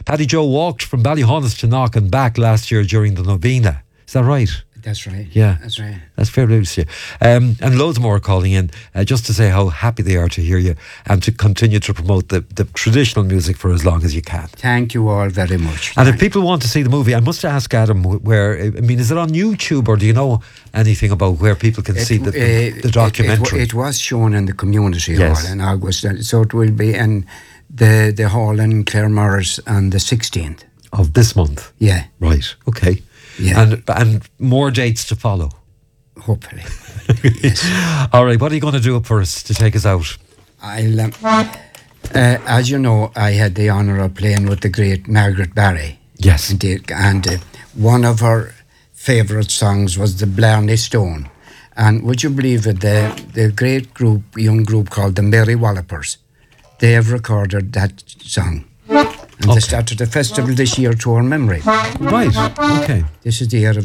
Paddy Joe walked from Ballyhonus to Knock and back last year during the Novena. Is that right? That's right. Yeah. That's right. That's fair news to you. And loads more are calling in just to say how happy they are to hear you and to continue to promote the traditional music for as long as you can. Thank you all very much. And if people want to see the movie, I must ask Adam where, I mean, is it on YouTube or do you know anything about where people can see the documentary? It was shown in the community Yes. hall in August, so it will be in the hall in Claremorris on the 16th. Of this month? Yeah. Right, okay. Yeah. And more dates to follow. Hopefully. Yes. All right, what are you going to do for us to take us out? I'll, as you know, I had the honour of playing with the great Margaret Barry. Yes. And one of her favourite songs was the Blarney Stone. And would you believe it, the great young group called the Merry Wallopers, they have recorded that song. And they started a festival this year to our memory. Right, okay. This is the year of